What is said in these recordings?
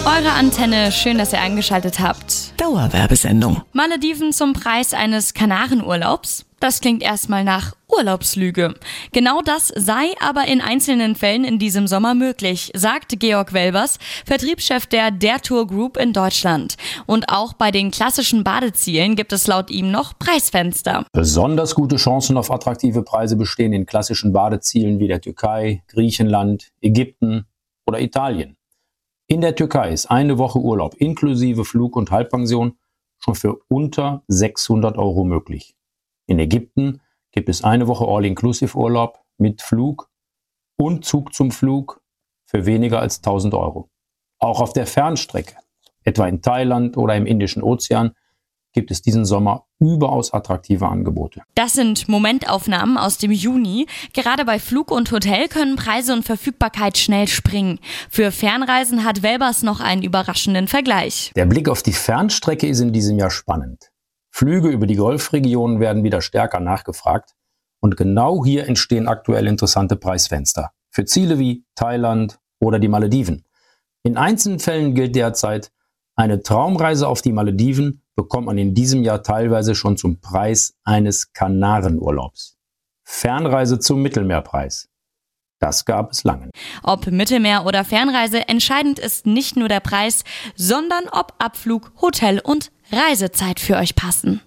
Eure Antenne, schön, dass ihr eingeschaltet habt. Dauerwerbesendung. Malediven zum Preis eines Kanarenurlaubs? Das klingt erstmal nach Urlaubslüge. Genau das sei aber in einzelnen Fällen in diesem Sommer möglich, sagt Georg Welbers, Vertriebschef der Tour Group in Deutschland. Und auch bei den klassischen Badezielen gibt es laut ihm noch Preisfenster. Besonders gute Chancen auf attraktive Preise bestehen in klassischen Badezielen wie der Türkei, Griechenland, Ägypten oder Italien. In der Türkei ist eine Woche Urlaub inklusive Flug und Halbpension schon für unter 600 € möglich. In Ägypten gibt es eine Woche All-Inclusive-Urlaub mit Flug und Zug zum Flug für weniger als 1000 €. Auch auf der Fernstrecke, etwa in Thailand oder im Indischen Ozean, gibt es diesen Sommer überaus attraktive Angebote. Das sind Momentaufnahmen aus dem Juni. Gerade bei Flug und Hotel können Preise und Verfügbarkeit schnell springen. Für Fernreisen hat Welbers noch einen überraschenden Vergleich. Der Blick auf die Fernstrecke ist in diesem Jahr spannend. Flüge über die Golfregion werden wieder stärker nachgefragt und genau hier entstehen aktuell interessante Preisfenster für Ziele wie Thailand oder die Malediven. In einzelnen Fällen gilt derzeit, eine Traumreise auf die Malediven bekommt man in diesem Jahr teilweise schon zum Preis eines Kanarenurlaubs. Fernreise zum Mittelmeerpreis. Das gab es lange. Ob Mittelmeer oder Fernreise, entscheidend ist nicht nur der Preis, sondern ob Abflug, Hotel und Reisezeit für euch passen.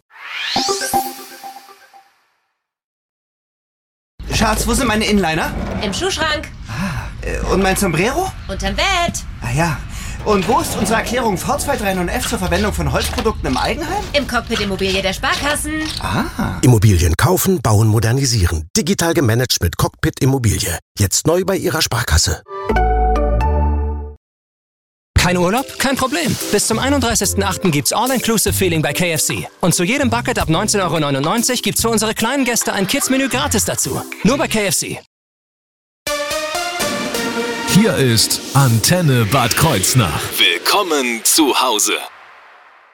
Schatz, wo sind meine Inliner? Im Schuhschrank. Und mein Sombrero? Unterm Bett. Ah ja. Und wo ist unsere Erklärung V239F zur Verwendung von Holzprodukten im Eigenheim? Im Cockpit Immobilie der Sparkassen. Immobilien kaufen, bauen, modernisieren. Digital gemanagt mit Cockpit Immobilie. Jetzt neu bei Ihrer Sparkasse. Kein Urlaub? Kein Problem. Bis zum 31.08. gibt's All-Inclusive-Feeling bei KFC. Und zu jedem Bucket ab 19,99 € gibt's für unsere kleinen Gäste ein Kids-Menü gratis dazu. Nur bei KFC. Hier ist Antenne Bad Kreuznach. Willkommen zu Hause.